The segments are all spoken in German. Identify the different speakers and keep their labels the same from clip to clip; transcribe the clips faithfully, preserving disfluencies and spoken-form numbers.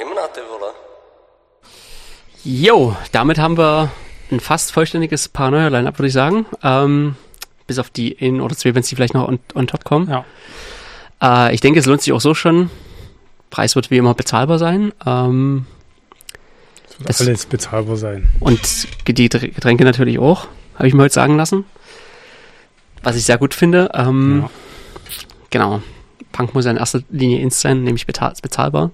Speaker 1: Limonade, oder?
Speaker 2: Jo, damit haben wir ein fast vollständiges Paranoia-Line-Up, würde ich sagen. Ähm, bis auf die ein oder zwei, wenn es die vielleicht noch on, on top kommen.
Speaker 3: Ja.
Speaker 2: Äh, ich denke, es lohnt sich auch so schon. Preis wird wie immer bezahlbar sein. Ähm,
Speaker 3: es wird das, alles bezahlbar sein.
Speaker 2: Und die Getränke natürlich auch, habe ich mir heute sagen lassen. Was ich sehr gut finde. Ähm, ja. Genau. Punk muss ja in erster Linie ins sein, nämlich bezahl- bezahlbar.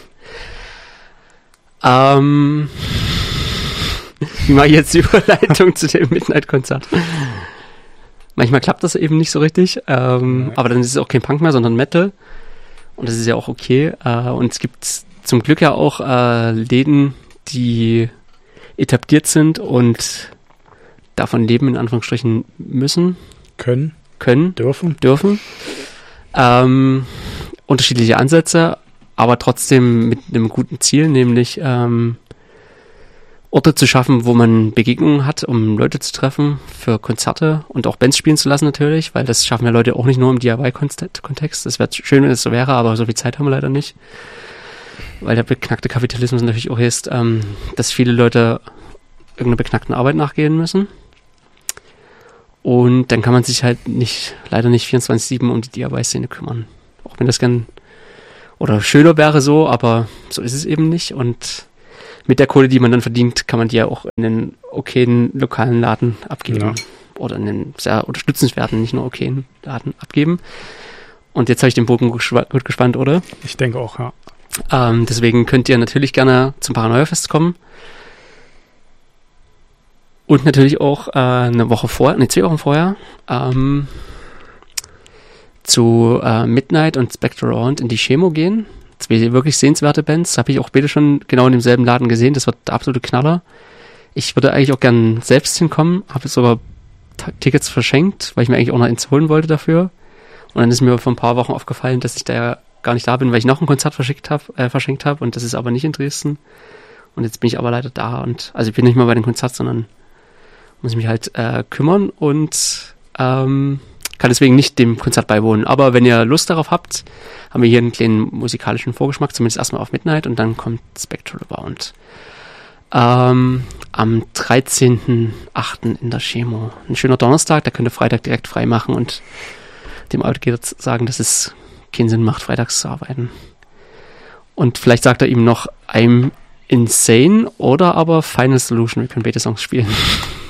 Speaker 2: Ähm, wie mache ich jetzt die Überleitung zu dem Midnight-Konzert? Manchmal klappt das eben nicht so richtig, ähm, aber dann ist es auch kein Punk mehr, sondern Metal. Und das ist ja auch okay. Äh, und es gibt zum Glück ja auch äh, Läden, die etabliert sind und davon leben, in Anführungsstrichen, müssen.
Speaker 3: Können.
Speaker 2: Können.
Speaker 3: Dürfen.
Speaker 2: Dürfen. Ähm, unterschiedliche Ansätze, aber trotzdem mit einem guten Ziel, nämlich ähm, Orte zu schaffen, wo man Begegnungen hat, um Leute zu treffen für Konzerte und auch Bands spielen zu lassen natürlich, weil das schaffen ja Leute auch nicht nur im D I Y-Kontext. Das wäre schön, wenn es so wäre, aber so viel Zeit haben wir leider nicht. Weil der beknackte Kapitalismus natürlich auch ist, ähm, dass viele Leute irgendeiner beknackten Arbeit nachgehen müssen. Und dann kann man sich halt nicht, leider nicht vierundzwanzig sieben um die D I Y-Szene kümmern. Auch wenn das gern oder schöner wäre so, aber so ist es eben nicht. Und mit der Kohle, die man dann verdient, kann man die ja auch in einen okayen lokalen Laden abgeben. Ja. Oder in einen sehr unterstützenswerten, nicht nur okayen Laden abgeben. Und jetzt habe ich den Bogen gut gespannt, oder?
Speaker 3: Ich denke auch, ja.
Speaker 2: Ähm, deswegen könnt ihr natürlich gerne zum Paranoia-Fest kommen. Und natürlich auch äh, eine Woche vorher, ne, zwei Wochen vorher, ähm, zu äh, Midnight und Spectre Round in die Chemo gehen. Zwei wirklich sehenswerte Bands. Habe ich auch beide schon genau in demselben Laden gesehen. Das wird der absolute Knaller. Ich würde eigentlich auch gern selbst hinkommen. Habe jetzt sogar T- Tickets verschenkt, weil ich mir eigentlich auch noch eins holen wollte dafür. Und dann ist mir vor ein paar Wochen aufgefallen, dass ich da ja gar nicht da bin, weil ich noch ein Konzert verschickt hab, äh, verschenkt habe. Und das ist aber nicht in Dresden. Und jetzt bin ich aber leider da. Und also ich bin nicht mal bei dem Konzert, sondern muss ich mich halt äh, kümmern und ähm, kann deswegen nicht dem Konzert beiwohnen. Aber wenn ihr Lust darauf habt, haben wir hier einen kleinen musikalischen Vorgeschmack, zumindest erstmal auf Midnight und dann kommt Spectral Bound. Ähm, am dreizehnten achten in der Chemo. Ein schöner Donnerstag, da könnt ihr Freitag direkt frei machen und dem Arbeitgeber sagen, dass es keinen Sinn macht, freitags zu arbeiten. Und vielleicht sagt er ihm noch I'm insane oder aber Final Solution, wir können beide Songs spielen.